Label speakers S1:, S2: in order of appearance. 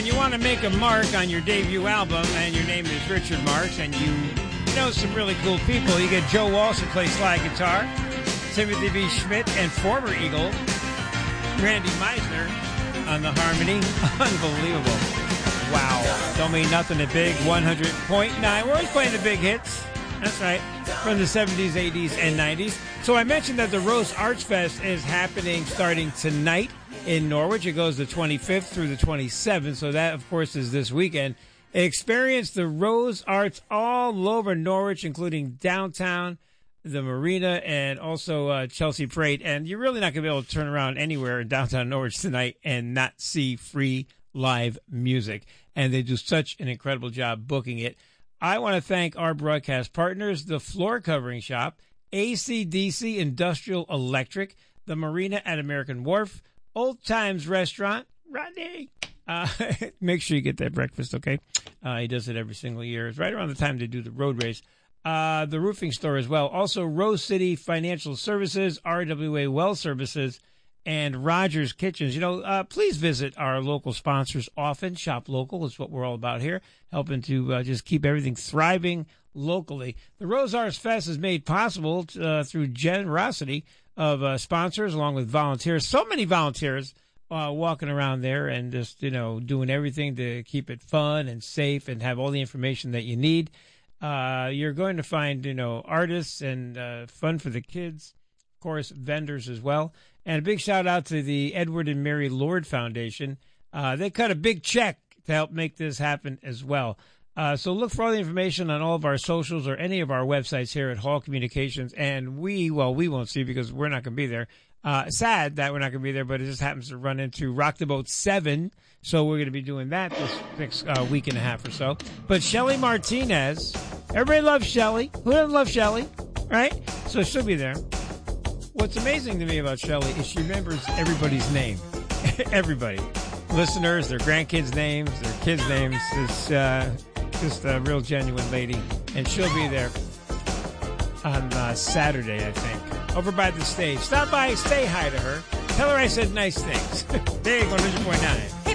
S1: You want to make a mark on your debut album, and your name is Richard Marx, and you know some really cool people. You get Joe Walsh who plays slide guitar, Timothy B. Schmidt, and former Eagle Randy Meisner on the harmony. Unbelievable. Wow. Don't mean nothing at Big 100.9. We're always playing the big hits. That's right. From the 70s, 80s, and 90s. So I mentioned that the Rose Arts Fest is happening starting tonight in Norwich. It goes the 25th through the 27th. So that, of course, is this weekend. Experience the Rose Arts all over Norwich, including downtown, the marina, and also Chelsea Parade. And you're really not going to be able to turn around anywhere in downtown Norwich tonight and not see free live music. And they do such an incredible job booking it. I want to thank our broadcast partners, the Floor Covering Shop, AC/DC Industrial Electric, the Marina at American Wharf, Old Times Restaurant, Rodney. Make sure you get that breakfast, okay? He does it every single year. It's right around the time they do the road race. The roofing store as well. Also, Rose City Financial Services, RWA Well Services, and Rogers Kitchens. Please visit our local sponsors often. Shop local is what we're all about here, helping to just keep everything thriving locally. The Rose Arts Fest is made possible through generosity of sponsors along with volunteers. So many volunteers walking around there and just, doing everything to keep it fun and safe and have all the information that you need. You're going to find, artists and fun for the kids, of course, vendors as well. And a big shout out to the Edward and Mary Lord Foundation. They cut a big check to help make this happen as well. So look for all the information on all of our socials or any of our websites here at Hall Communications. And we won't see because we're not going to be there. Sad that we're not going to be there, but it just happens to run into Rock the Boat 7. So we're going to be doing that this next week and a half or so. But Shelly Martinez, everybody loves Shelly. Who doesn't love Shelly, right? So she'll be there. What's amazing to me about Shelly is she remembers everybody's name. Everybody. Listeners, their grandkids' names, their kids' names. It's just a real genuine lady. And she'll be there on Saturday, I think, over by the stage. Stop by, say hi to her. Tell her I said nice things. There you go, 100.9.